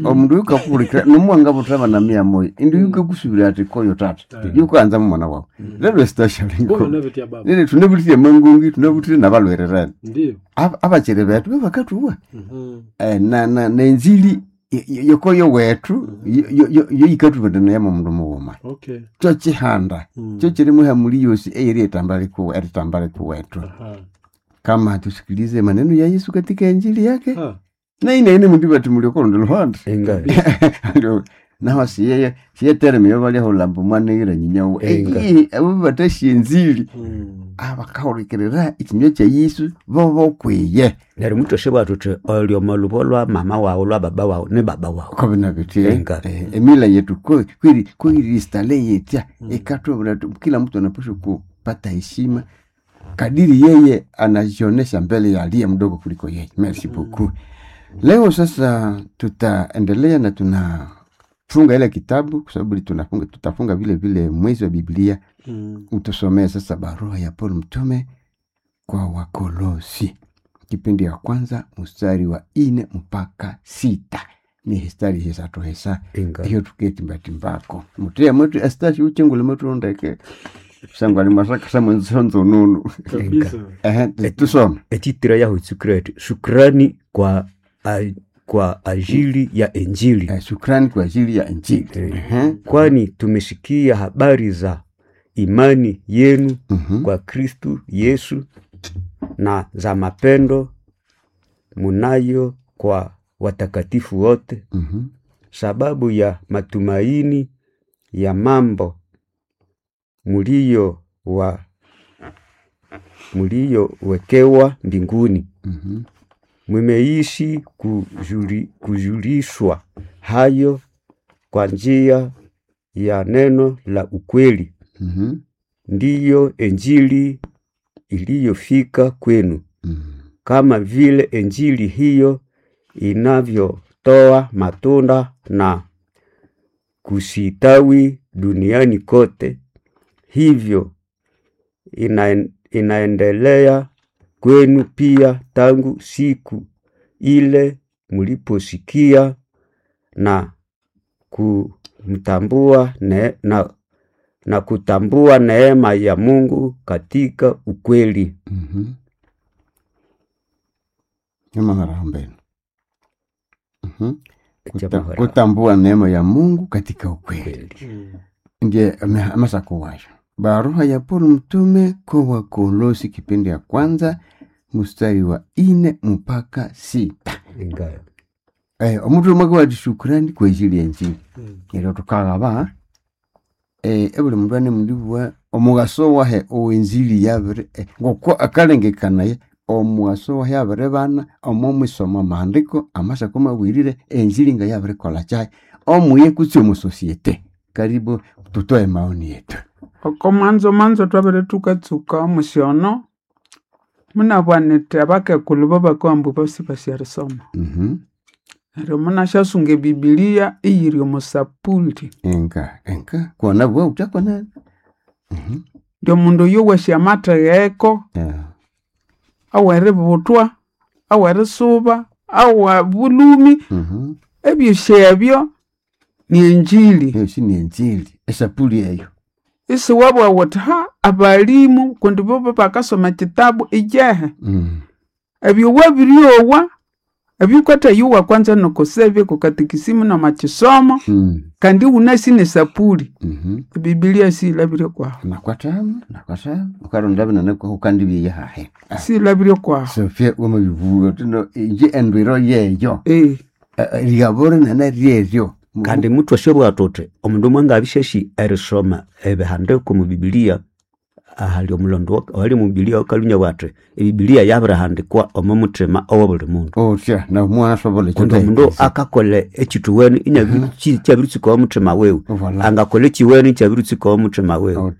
omundu yukakulikira nomwanga butaba na 100 indi yukakusubira ati koyo tata yukanza mwana wako lelo stashalingo nene tunabulire mangungi tunabulire nabalwererana ndio abakire betu bakatuwa na nenzili yokoyo wetu yo ikatubadana ya mundu muwoma okay cyo kihanda cyo kiri muhamuli yose eri etambale ku wetu kama tusikilize maneno ya Yesu katika injili yake na ine mundu bati mulioko ndo lwanda na wasi yeye tereme yobali ho lambo mwanira nyinyao abo batashi injili abakawulikirira ikinyo kya Yesu bobo kwiye nari mutoshe bwatute olyo malubo lwa mama wawe lwa baba wawe ne baba wawe ko binabiti emila yetu kwiri stale yetia ekatobula kila mtu anapaswa kupata heshima kadiri yeye anajionesha mbele ya aliye mdogo kuliko yeye. Merci beaucoup. Leo sasa tutaendelea na tunafunga ile kitabu kwa sababu tutafunga vile mwezi wa Biblia. Utasomea sasa barua ya Paul mtume kwa Wakolosi. Kipindi ya kwanza mstari wa 4 mpaka 6. Ni mstari hizo atohesa. Hiyo tuketi mbatimbako. Mutia mtu astashi uchengule mtu ndeke. Sangwa ni masaka sama nzonzo nunu. Tusome. Etitira ya shukrani kwa ajili ya Injili. Shukrani kwa ajili ya Injili. Kwani tumesikia habari za imani yenu kwa Kristo Yesu na za mapendo munayo kwa watakatifu wote. Sababu ya matumaini ya mambo mulio wekewa mbinguni. Mmeishi kujulishwa hayo kwa njia ya neno la ukweli. Ndiyo Injili iliyofika kwenu. Kama vile Injili hiyo inavyotoa matunda na kusitawi duniani kote, hivyo inaendelea kwenu pia tangu siku ile mliposikia na kutambua neema ya Mungu katika ukweli. Kutambua neema ya Mungu katika ukweli. Ndiye masako wayo. Barua ya Paul mtume kwa Wakolosi kipindi ya kwanza mstari wa 4 mpaka 6. Omuntu mwako wa shukrani kwa ajili ya Injili. Nero tukagaba ebule mundwane mundibuwa omugaso wahe Injili yabere ngoko akalengekana ye omugaso wahe yabere bana omumwisoma maandiko amasako mabwirire Injili nga yabere kola chai omuye kutse mu societe. Karibu tutoe maoni yetu. Manzo twabere tukatsuka musyono muna bwanete abake kuluba bakwambu bose basyarisoma. Ero muna shasunge Biblia iyiri omusapuli. Enka kuona bwa utakona. Ndio mundu yuwesha mata yeko. Awere butwa, awere suba, awa bulumi. Ebyo shebyo ni Injili. Hiyo si ni Injili. Esapuli eyo. Isi wabwa wata abalimu kundi bobo bakasoma kitabu ijehe. Ebyo wabiriowa ebikwata yuwa kwanza nokosebye kukatikisimu na machisomo kandi unasine sapuli. Biblia si labire kwa. Nakwata ukarondabe na nako ukandibye yahe. Si labire kwa. Sofia wamabivuga tuno inje endwiro yeyo. Rigabore na ryeyo. Kandi mutwe shobwa atote omundu mwanga abisheshi erisoma ebihandiko mu Biblia ahali omulondo wali mu Biblia okalunya bwate Biblia yabrahandikwa omumutima owobuli mundu na mwana sobole kundo mundu akakole ekituweni inyabiruki cyabirutiko omutima wewe angakole kiweni cyabirutiko omutima wewe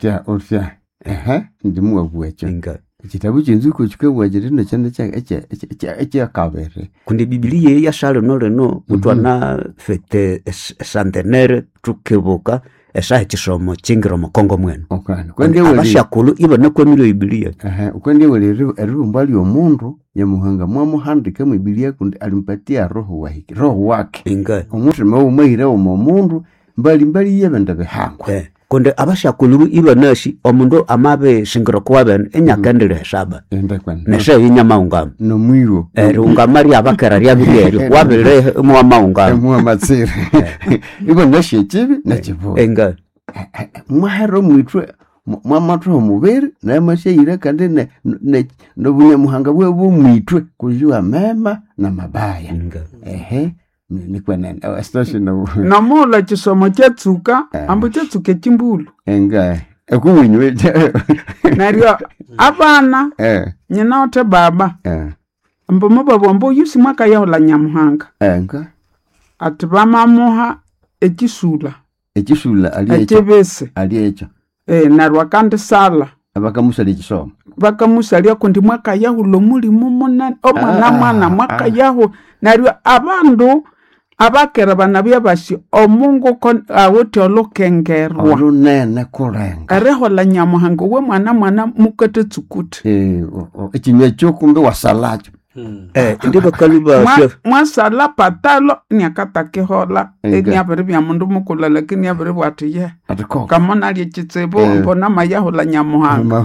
ndimu wabwecho Kitabu chinzuko chikabwajire na cyane cya kabere. Kundi Biblia yashale no mutwana fete centenaire tukebuka esaha ekisomo kingira omukongo mwenu okana kwende wali abashakulu ibona kwemiro ibilia kwende wali erumba lyomundu Nyamuhanga mwamuhandika mu Biblia kundi alimpatia roho wake inga omutima umwehire omundu mbali yebenda behangwa konde abashakulu ibanashi omundu amabe shingira kwabene enyakendere hesaba neshe yinyama ungama no mwiwo ungamari abakara ryabirero wabire mu maungama mu matsire ibanashi chibi na chivo enga mwahero mwitwe mwamatwa omubiri na mashayira kandi no bunyamuhanga bwe mwitwe kujua mema na mabaya inga nikwenene station no mula kisomo kyatsuka ambo kyatsuka kimbulu enga ekuwinywe naryo abana nyina ote baba ambo mubabo mbo yusi mwaka yahola Nyamuhanga enga ati bamamuha ekisula aliyebese aliyecho narwa kandi sala abakamusali kisomo bakamusalia kundi mwaka yahulo mulimo munani omwana mwaka yahu naryo abandu abakera banabya basi omungu kon awuti olukengerwa olunene kulenga arehola Nyamuhanga we mwana mukete tsukuti ekinywe cyokumbe wasalacho ndiba kaluba mwasala patalo nyakatakehola enyabere bya mundu mukula lakini yabere bwatiye kamona lyekitsebo mbona mayahola Nyamuhanga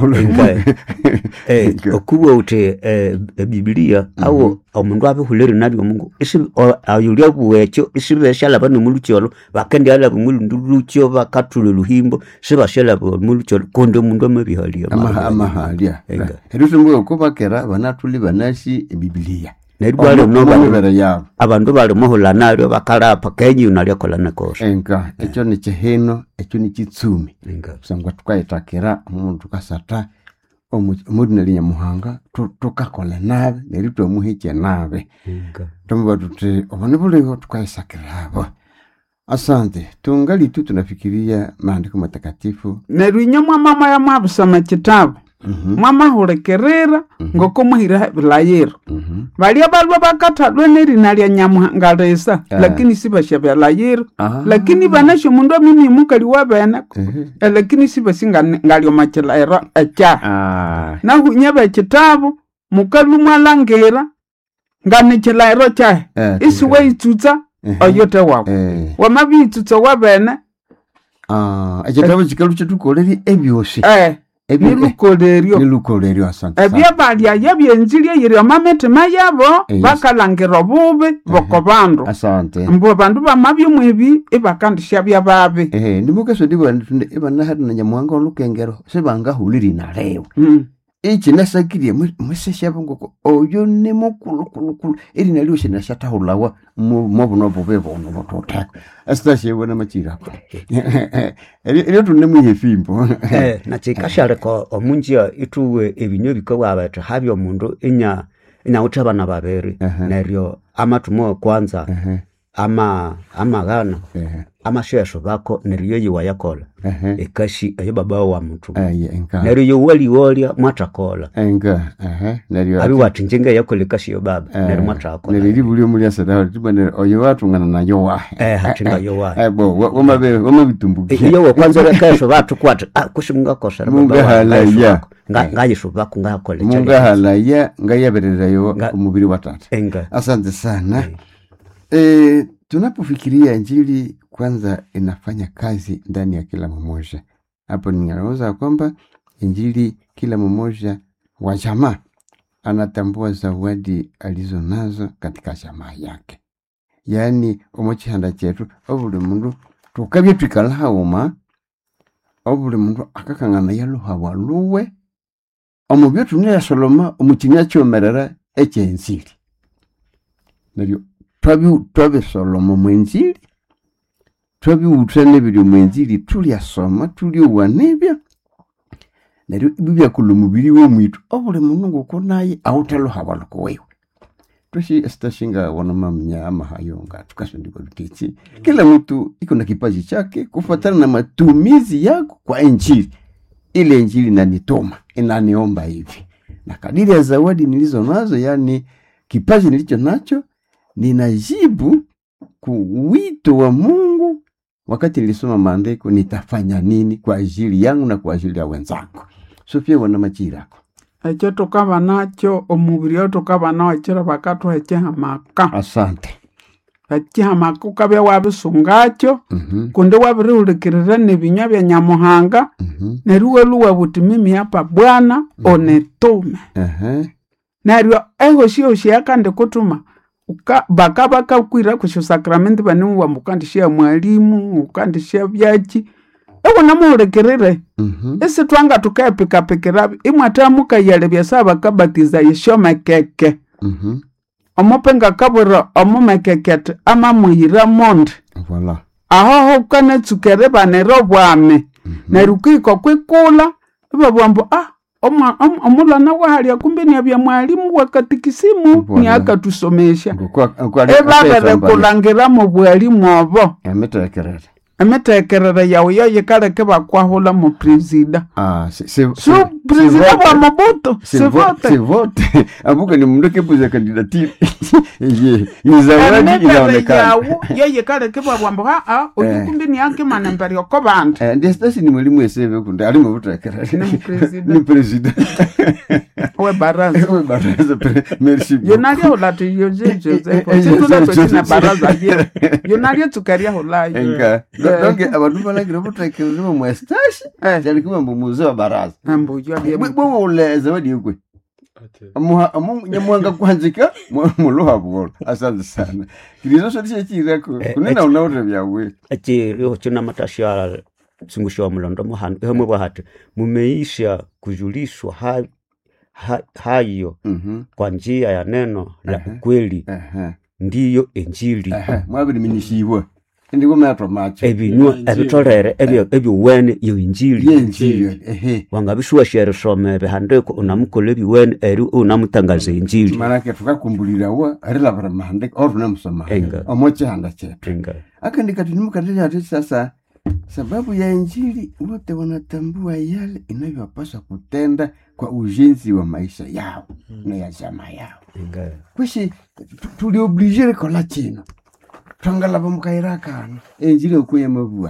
okuba uti Biblia awo omundu abihulere nabyo mungu isi ayulya buwekyo isibeshala bano mulukyolo bakendi ala bumulundulukyo bakatula luhimbo sibashala bumulukyolo konde mundu amabihalya amahalya erutumwe okubakera banatuli banashi Biblia nerwale nomubere yabo abandu bali muhula nalyo bakalapa kenyi unalyakola nakosha enka ekyo ni kihino ekyo ni kitsumi sangwa tukaitakira omuntu kasata omudu Nyamuhanga tukakola nabe nerito omuhike nabe tumba tuti obone buliho tukaisakirabo. Asante, tungali tu tunafikiria maandiko matakatifu nerwinya mama ya mwabusoma kitabu mama hulekerera ngoko muhira bilayiro bali abalwa bakatalwe nerina lya Nyamuhanga lesa lakini sibashabya layiro lakini banasho mundu mimi mukali wabana lakini sibasinga ngalyo makelaira acha na hunyaba kitabu mukalu mwalangera ngane kelairo cha isiwe itutsa oyote wabo wamabitutsa wabana ekitabu kikalu kitukoleri ebyoshi nilukolerio asante ebya balya yabyenzilye yiri amamete mayabo bakalangiro bubi boko bandu asante mbo bandu bamabyo mwebi ibakandisha bya babi ndimukeso ndibona ibana hatu na Nyamuhanga olukengero sebanga huliri na lewe ichi nasakirie mweseshabo ngoko oyo ne mukulu iri nalyo shinashata hulawa mobuno bobebo ono bototako astashe wona machira eri tunne muhefimbo na chikashale ko omunjia ituwe ebinyo bikawa abathu habyo mundu enya utabana babere neryo amatumo kwanza amagana amashesho bako neryo yiwayakola ekashi ayo baba wa mtu neryo wali mwatakola neryo abi watinjinga yakola ekashi yo baba neryo mwatakola neryo libulyo muri asada tibane oyo watungana nayo wa hatinga yo wa bo wamabitumbuki iyo kwanza lekasho batu kwata kushimunga kosha baba halaya ngayisho bako ngakola munga halaya ngayabererayo umubiri watata asante sana. Tunapofikiria Injili kwanza inafanya kazi ndani ya kila mmoja. Hapo ninaweza kwamba Injili kila mmoja wa jamaa anatambua zawadi alizo nazo katika jamaa yake. Yaani omochihanda chetu obuli mundu tukabye twikalahauma obuli mundu akakangana yaluha waluwe omubyo tunya Soloma omukinya kyomerera ekyenzili. Neryo twabi Soloma mwenzili twabi utene biri mwenzili tulyasoma tulyowanebya neryo ibibya kulumubiri womwitu obuli mundu ngoko naye awutaloha waluko wewe tushi estashinga wanamamnya amahayonga tukasindiko dutichi kila mtu iko na kipaji chake kufuatana na matumizi yako kwa Injili. Ile Injili inanitoma inaniomba hivi na kadiri ya zawadi nilizo nazo, yani kipaji nilicho nacho ninajibu kuwito wa Mungu wakati nilisoma maandiko nitafanya nini kwa ajili yangu na kwa ajili ya wenzangu. Sofia, wana majirako ekyo tukaba nakyo omubiri oyo tukaba nawo ekiro bakathuha ekihamaka. asante. Ekihamaka ukabya wabisungakyo kundi wabirihulikirira nebinywa bya Nyamuhanga neryo waluwa buti mimi hapa Bwana onitume. Neryo ehoshi yakandi kutuma bakabaka kwira kusho sakramenti banimu wamukandishia mwalimu ukandishia byaki ewo namuhulikirire isi twanga tukayapikapikirabi imwatamuka yale byasaba kabatiza yeshomekeke omupenga kabura omumekekete amamuhira monde Voilà. aho kanetsukere banero bwame nerukiko kwikula ibabwambo omulana wahalya kumbe niabya mwalimu wakatikisimu ni akatusomesha ebabere kulangira mu bwalimu obo emetekerere yawe yo yikaleke bakwahula mu presida presida bwa Mobutu sivote abuka ni mundu kepuza kandidatiri izawadi inaonekana yo yikaleke babwambo oyikumbi ni yake manemberi okobanda ndestasi ni mwalimu esebe kunda ali mu butekerere ni presida we baraza merci yonalia ulati yojeje situna tosina baraza yonalia tukaria hulayo donc abantu balagira butekerere mu estashi cyari kuba mu muze wa baraza ambujwa bye bo uleze wadi ukwe Nyamuhanga kwanzika muluha bwolo. Asante sana. Kilizo sotisha chirako kunena unaure byawe ati china matashara singusho wa mlondo muhanu hemwe bwahatu mumeisha kujulishwa hayo kwa njia ya neno la ukweli ndiyo injili mwabiri minishiwa ndi kumetro macho ebinywa ebitolere ebyo wene yo injili wangabishwa shere some behandeko unamukole biwene eri unamutangaza injili manake tukakumbulira wa arila bara mahandeko oruna musoma omoche handa chetu akandika tunimukatija ati sasa sababu ya injili wote wanatambua yale inavyopaswa kutenda kwa ujenzi wa maisha yao na ya jamaa yao. Kwishi tuliobligere kola chino twangala bamukairaka injili okuye mabua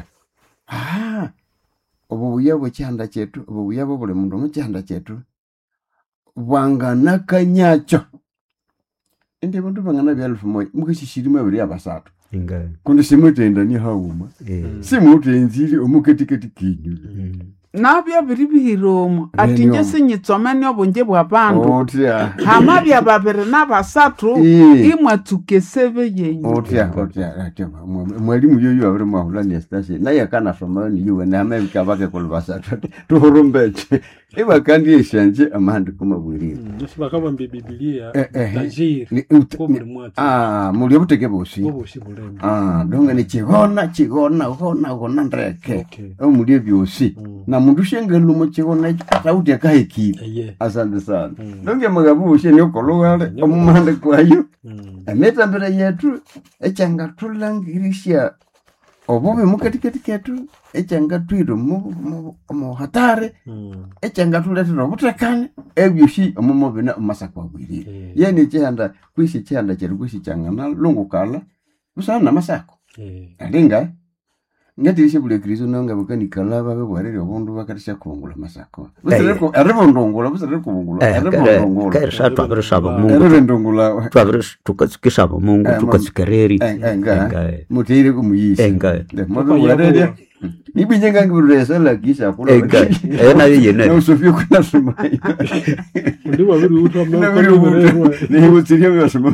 obuya cyanda chetu obuya bole mundu mu cyanda chetu bwangana kanyacho ende bantu bangana bya 1000 mukishishirima biri abasatu kundi simutenda ni hauma simutenjili omuketiketi kinyu nabya biribihiromo ati nje sinyitsomani obunje bwa bantu hama bya babere nabasatu imwe tukesebe yenyu otya mwalimu yoyo abere mwahulani estation naye kana soma ni yuwe na America bake kolbasatu tuhurumbeche iba kandi eshanje amandi kumabwirira bakaba Biblia tajiri muri obuteke bosi donga ni chigona ndreke muri ebyosi na mundu shengelu mu chigona sauti akahikira asante sana donga magabushe ni okologale omumande kwayo emeta mbere yetu echanga tulangirisha obobe mukatikati ketu echanga twiro mu hatare echanga tuletera obutakane ebyoshi omumobe na masakwa bwirira yene chanda kwishi chanda cheru kwishi changana lungukala busana masako alinga ngatirishe bule kristo nanga bukani kalaba bebwarere obundu bakarisha kongula masako busareko aribondongula busareko bungula aribondongula karisha twabirishaba mungu aribondongula tukatsikishaba mungu tukatsikereri mutire kumuyisha enga warere ibinyenga nguresa la kisha kula na yene no sofio kuna sumai ndiwa biri utomba ni utirio byosoma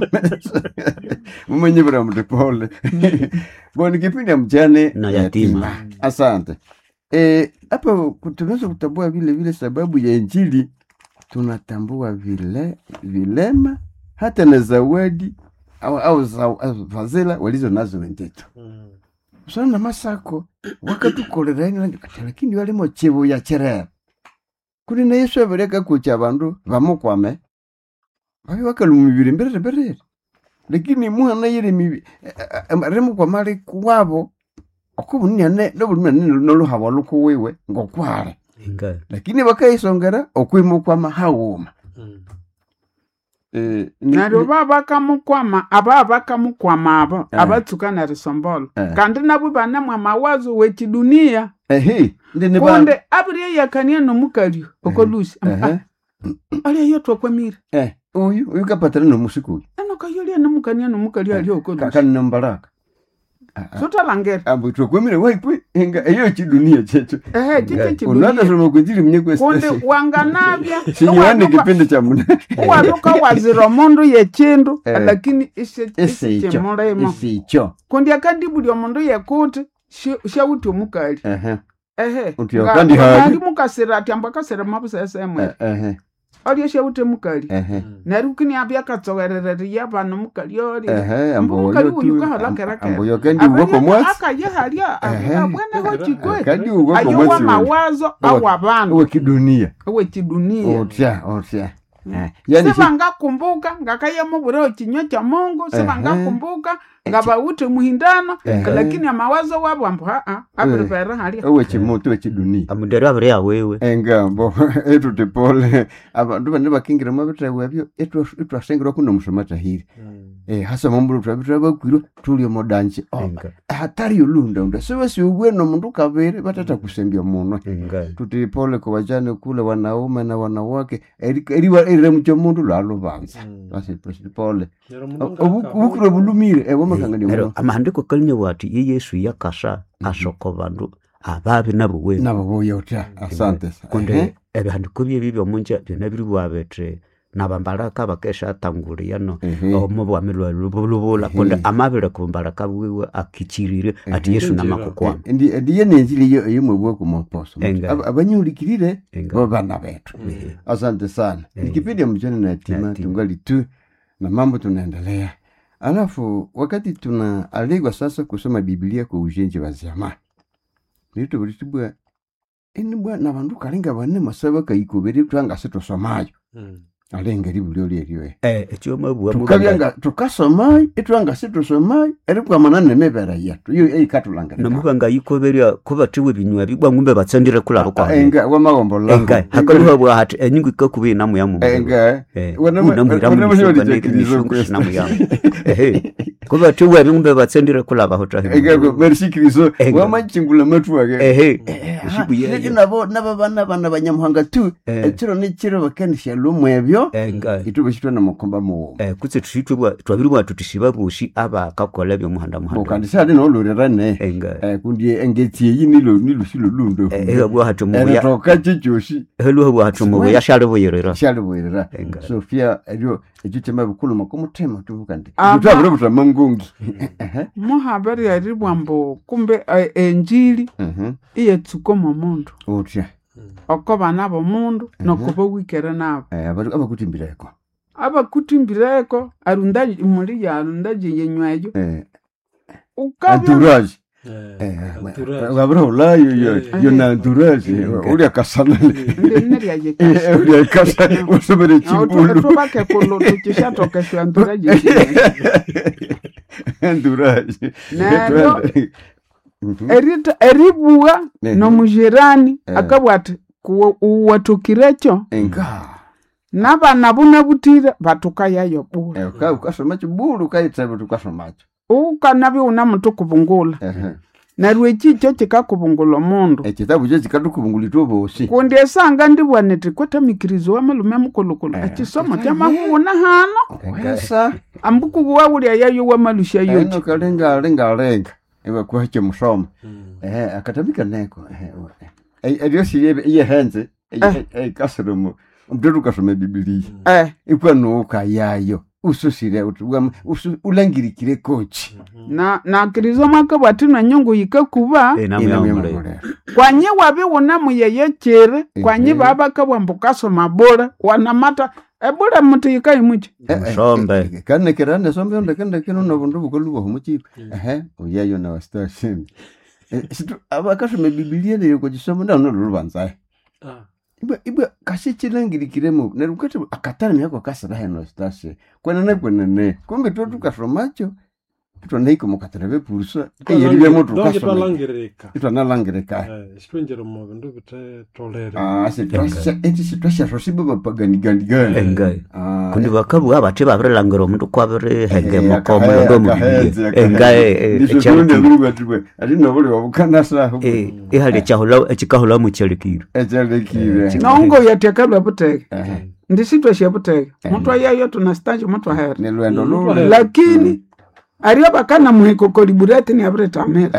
mumenye bra mtepole boni kipindi mjane na yatima asante hapa tunaweza kutambua vile sababu ya injili tunatambua vilema hata na zawadi au fazila walizo nazo wenzetu sana masako wakatukolera ine lakini wale mochibo ya cherera kuri na Yesu abereka kucha bandu bamukwame babi bakalumibire mbere lakini muhana yire mibi remu kwa mali kwabo okubunya ne nobulumya nolo hawaluko wewe ngokwale lakini bakaisongera okwimukwa mahawuma neryo babakamukwama abo abatsuka risombolo kandi nabo banemwa mawazo wechidunia konde abiriyakania nomukali okolusi aliyo twakwamire uyu kapatana nomusikuyu enokayolya nomukania nomukali aliyo okolusi kanombalaka sotalangera twakwamire waipwe enga eyo chidunia checho chiche unatashoma kwenzili mnye konde wanganabya sinywane kipindi cha muna waruka wazira omundu yechindu lakini isichemulemo isicho kundi akandibuli omundu yekuti shauti omukali kandi hali mukasira ati ambakasira mabusesemwe aliyo shauti mukali narukini abyakatsowerereri yabana mukali oli mukali uyu kahalakera amboyo kandi uwo komwatsi akayehalya abwene hochikwe kandi uwo komwatsi ayo mawazo awabana owe kidunia otya yani sibangakumbuka ngakayemubura okinywa kya Mungu sibangakumbuka ngabawute muhindano lakini amawazo wabo ambo abiribera hali owe kimoto wekidunia amudero abire yawewe engambo etutipole abantu bane bakingira mabitrewe byo etwasengera kuno musomata hiri hasa mamburu twabitwa bakwiro tuli modanje hatari yolunda siwesi ubweno mundu kabere batata kusembya muno tutipole kwa wajane kule wanaume na wanawake eriwa mucho mundu lwalubanza basi tutipole ubukuro bulumire Ero amahandiko kalinya wati ye Yesu yakasha ashoko bandu ababi nabo yota asante kunde ebihandiko bye munja byona biri bwabetre nabambalaka bakesha atanguriya no omubo amelwa lubula kunde amabire kumbalaka bwiwe akichirire ati Yesu namakukwa ndi yenenzili yo yemwe ku maposo abanyulikirire bana betu asante sana ikipindi mjana na tima tungali tu na mambo tunaendelea. Alafu wakati tunaalikwa sasa kusoma Biblia kwa ujenzi wa zamani. Nito bulitubwa enibwa nabandu kalinga bane masaba kayikobere twanga sitosomayo. Alenga libulyo eriwe. Ekyo mabuwa mukabyanga tukasomayo etwanga sitosomayo erikwa manane mebera yatu. Yo eyikatulanga. Namubanga yikoberya kubatiwe binywa bigwa ngumbe batsandire kulabo kwa. Enga wa magombo la. Enga hakaruha bwa hati enyingu ikakubi namu ya mu. Enga. Wana namu ya. Kubatiwe ngumbe batsandire kulabo hotahe. Enga merci Kristo. Wa manchingula matu wage. Shibuye. Nabana banyamuhanga tu. Ekiro n'ekiro bakanisha lumwebyo. Itubishitwa na mukomba mu kutse tushitwe twabiri bwa tutishiba bushi aba kakola byo muhanda kandi sade no lurera ne kundi engeti yini shilo lundo bwa hatu mu ya toka chichoshi helo bwa hatu mu ya shalo boyerera Sofia elyo ejutema bukulu makomutema tubukandi tutabura butama ngungi muhabari yari bwambo kumbe enjili iye tsukoma mundu otya okoba nabo mundu nokuba wikera nabo abakutimbireko arundaji muri ya arundaji yenywayo entourage wabro la yo na entourage uri akasana ndene ya yekasa uri akasana usubere chimbulu tubake kolo tukishatoka kwa entourage eribuwa no mujirani akabwati kuwatukirecho nabana bunabutire batuka yayo bura ukasoma chibulu kayitsabe tukasomacho ukanabi una muntu kubungula narwe chicho chikakubungula mundu ekitabu cyo kikatukubungulitwa bosi kundi esanga ndibwanete kwata mikirizo wamalume mukolokolo akisoma cyamahuna hano esa ambuku bwa uri yayo wamalusha yo eno kalenga ewa kwache musoma akatabika neko Adios iye henze kasoromo mtoto kasome Biblia ikwa nuka yayo ususire ulangirikire kochi na kirizo maka batina nyungu yikakuba kwanye wabe wona muyeyekere kwanye baba kabwambuka soma bora wanamata ebura mutu yikayimuche sombe kanne kerane sombe ndekende kino bundu bukoluwa humuchi uyayo na wastation situ abakasome Biblia lero kujisoma ndano lubanza ibwa kashichilangirikiremo nerukate akatana yako kasara heno stashe kwenene kumbe tu tukasomacho itwanaika mukatereve pursa eyeribye mutu donc kasoma twalangereka itwanalangirika sitwengera mu bintu bitetolere situasharosibo bapaganiganigani engai kundi bakabu abate babirilangiro omundu kwabiri hengemo komulondo mubibiliya engai ekyalukire ati nobuli wabukanasa ihali ekikahula mukyalukire ekyalukire naungo yatekelwa buteke ndisitweshe buteke muthu ayayo tunastanje muthu ahera nilwendo lule lakini ariyo bakana muhiko kolibureti ni abritamira